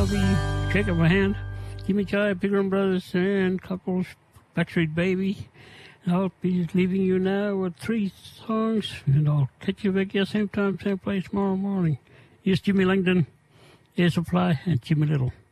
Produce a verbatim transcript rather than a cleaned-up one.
Moby, Shake of a Hand, Jimmy Jive, Pilgrim Brothers, and Couples, Backstreet Baby. And I'll be leaving you now with three songs, and I'll catch you back here same time, same place tomorrow morning. Here's Jimmy Langdon, Air Supply, and Jimmy Little.